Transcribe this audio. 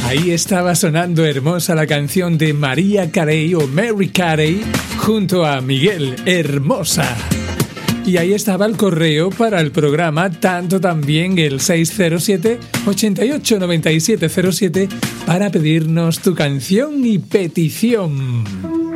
Ahí estaba sonando hermosa la canción de María Carey o Mary Carey junto a Miguel, Hermosa. Y ahí estaba el correo para el programa, tanto también el 607-889707 para pedirnos tu canción y petición.